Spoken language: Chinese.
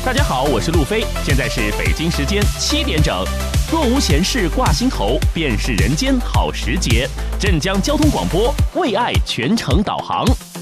大家好，我是路飞，现在是北京时间7点整。若无闲事挂心头，便是人间好时节。镇江交通广播为爱全程导航。